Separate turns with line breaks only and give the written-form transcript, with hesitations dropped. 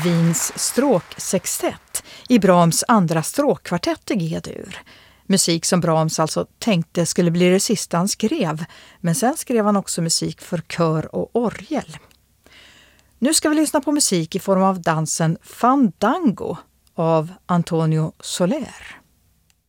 Wiens stråksextett i Brahms andra stråkkvartett i G-dur. Musik som Brahms alltså tänkte skulle bli det sista han skrev, men sen skrev han också musik för kör och orgel. Nu ska vi lyssna på musik i form av dansen Fandango av Antonio Soler.